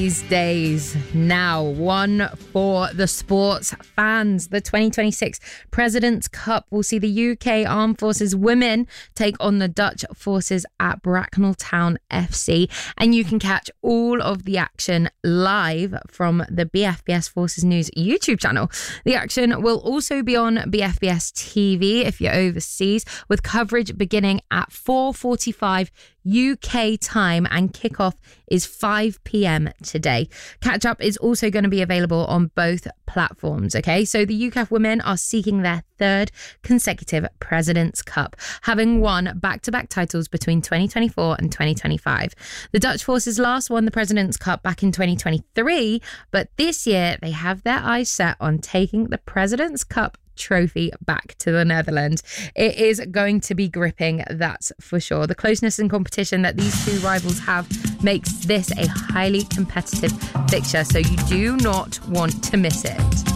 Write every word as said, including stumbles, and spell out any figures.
These days now, one for the sports fans. The twenty twenty-six President's Cup will see the U K Armed Forces women take on the Dutch forces at Bracknell Town F C. And you can catch all of the action live from the B F B S Forces News YouTube channel. The action will also be on B F B S T V if you're overseas, with coverage beginning at four forty-five U K time, and kickoff is five p.m. today. Catch up is also going to be available on both platforms. Okay, so the U K A F women are seeking their third consecutive President's Cup, having won back-to-back titles between twenty twenty-four and twenty twenty-five. The Dutch forces last won the President's Cup back in twenty twenty-three, but this year they have their eyes set on taking the President's Cup trophy back to the Netherlands. It is going to be gripping, that's for sure. The closeness and competition that these two rivals have makes this a highly competitive fixture, so you do not want to miss it.